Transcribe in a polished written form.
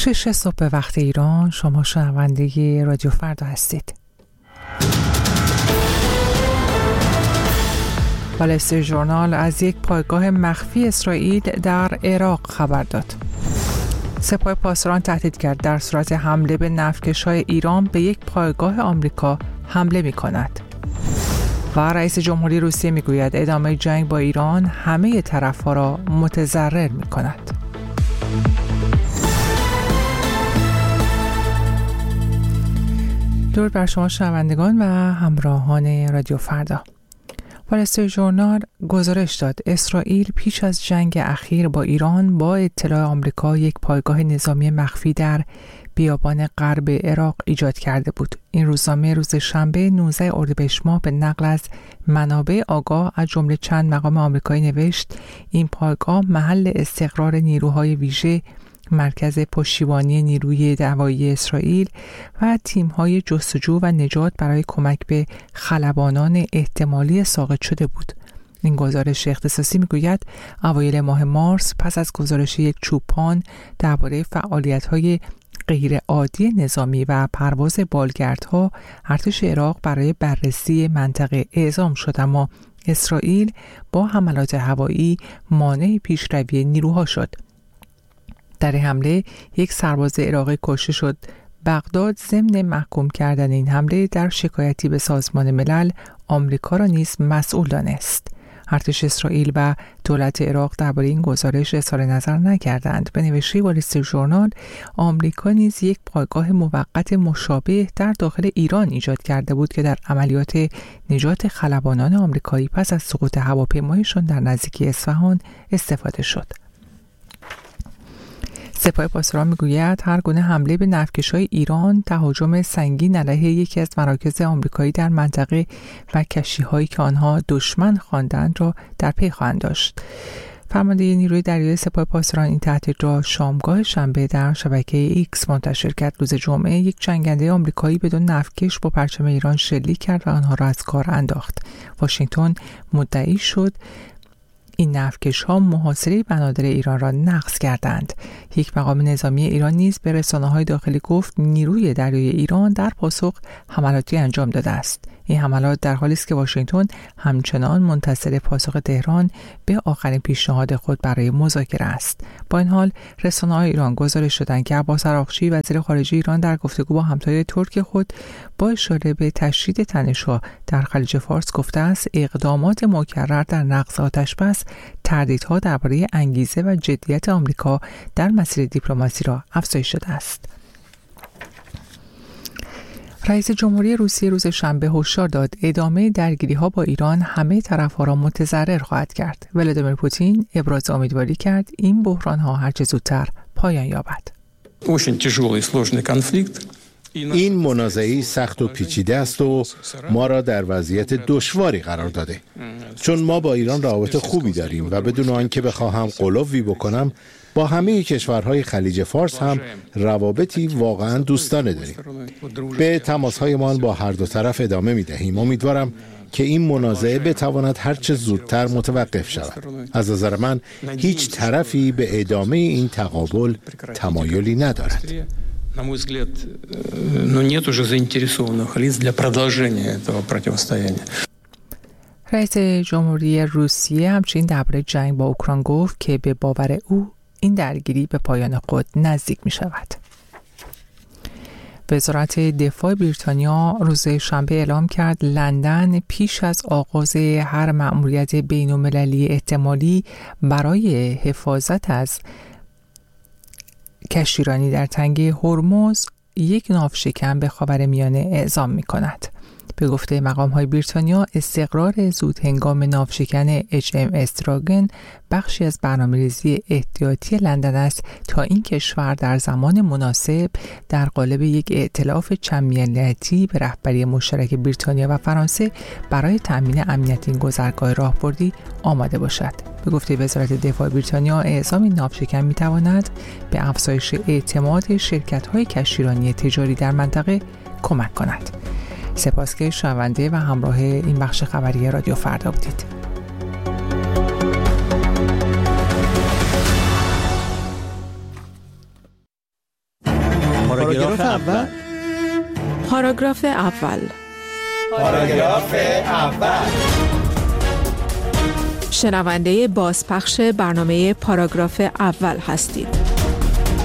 6 صبح وقت ایران. شما شنونده رادیو فردا هستید. وال استریت ژورنال از یک پایگاه مخفی اسرائیل در عراق خبر داد. سپاه پاسداران تهدید کرد در صورت حمله به نفتکش‌های ایران به یک پایگاه آمریکا حمله می‌کند. و رئیس جمهوری روسیه می‌گوید ادامه جنگ با ایران همه طرف‌ها را متضرر می‌کند. درود بر شما شنوندگان و همراهان رادیو فردا. وال استریت ژورنال گزارش داد اسرائیل پیش از جنگ اخیر با ایران با اطلاع آمریکا یک پایگاه نظامی مخفی در بیابان غرب عراق ایجاد کرده بود. این روزنامه روز شنبه 19 اردیبهشت ماه به نقل از منابع آگاه از جمله چند مقام آمریکایی نوشت این پایگاه محل استقرار نیروهای ویژه، مرکز پشتیبانی نیروی هوایی اسرائیل و تیم‌های جستجو و نجات برای کمک به خلبانان احتمالی ساقط شده بود. این گزارش اختصاصی میگوید اوایل ماه مارس پس از گزارش یک چوپان درباره فعالیت‌های غیر عادی نظامی و پرواز بالگردها، ارتش عراق برای بررسی منطقه اعزام شد، اما اسرائیل با حملات هوایی مانع پیشروی نیروها شد. در حمله یک سرباز عراقی کشته شد. بغداد ضمن محکوم کردن این حمله در شکایتی به سازمان ملل آمریکا را نیز مسئول دانست. ارتش اسرائیل و دولت عراق درباره این گزارش اظهار نظر نکردند. به نوشته وال استریت ژورنال آمریکا نیز یک پایگاه موقت مشابه در داخل ایران ایجاد کرده بود که در عملیات نجات خلبانان آمریکایی پس از سقوط هواپیمایشان در نزدیکی اصفهان استفاده شد. سپاه پاسداران میگوید هر گونه حمله به نفتکش‌های ایران تهاجم سنگین علیه یکی از مراکز آمریکایی در منطقه و کشتی‌هایی که آنها دشمن خواندند را در پی خواهند داشت. فرمانده نیروی دریایی سپاه پاسداران این تهدید را شامگاه شنبه در شبکه ایکس منتشر کرد. روز جمعه یک جنگنده آمریکایی بدون نفتکش با پرچم ایران شلیک کرد و آنها را از کار انداخت. واشنگتن مدعی شد این نفتکش‌ها محاصره بنادر ایران را نقض کردند. یک مقام نظامی ایران نیز به رسانه‌های داخلی گفت نیروی دریایی ایران در پاسخ حملاتی انجام داده است. این حملات در حالی است که واشنگتن همچنان منتظر پاسخ تهران به آخرین پیشنهاد خود برای مذاکره است. با این حال رسانه‌های ایران گزارش دادند که عباس عراقچی وزیر خارجه ایران در گفتگو با همتای ترک خود با اشاره به تشدید تنش‌ها در خلیج فارس گفته است اقدامات مکرر در نقض آتش‌بس تردیدها درباره انگیزه و جدیت آمریکا در مسیر دیپلماسی را افزایش داده است. رئیس جمهوری روسیه روز شنبه هشدار داد ادامه درگیری‌ها با ایران همه طرف‌ها را متضرر خواهد کرد. ولادیمیر پوتین ابراز امیدواری کرد این بحران‌ها هرچه زودتر پایان یابد. این منازعه سخت و پیچیده است و ما را در وضعیت دشواری قرار داده، چون ما با ایران روابط خوبی داریم و بدون آنکه بخواهم غلوی بکنم با همه کشورهای خلیج فارس هم روابطی واقعا دوستانه داریم. به تماسهایمان با هر دو طرف ادامه می دهیم. امیدوارم که این منازعه بتواند هرچه زودتر متوقف شود. از نظر من هیچ طرفی به ادامه این تقابل تمایلی ندارد. На мой взгляд, нет уже заинтересованных лиц для продолжения этого противостояния. رئیس جمهوری روسیه همچنین درباره جنگ با اوکراین گفت که به باور او این درگیری به پایان خود نزدیک می شود. وزارت دفاع بریتانیا روز شنبه اعلام کرد لندن پیش از آغاز هر مأموریت بین‌المللی احتمالی برای حفاظت از کشتیرانی در تنگه هرمز یک ناوشکن به خاورمیانه اعزام می کند. به گفته مقام‌های بریتانیا استقرار زود هنگام ناوشکن HMS دراگن بخشی از برنامه‌ریزی احتیاطی لندن است تا این کشور در زمان مناسب در قالب یک ائتلاف چندملتی به رهبری مشترک بریتانیا و فرانسه برای تأمین امنیت این گذرگاه راهبردی آماده باشد. به گفته وزارت دفاع بریتانیا اعزام این ناوشکن می‌تواند به افزایش اعتماد شرکت‌های کشتیرانی تجاری در منطقه کمک کند. سپاس که شنونده و همراه این بخش خبری رادیو فردا بودید. پاراگراف اول. پاراگراف اول. پاراگراف اول. شنونده بازپخش برنامه پاراگراف اول هستید.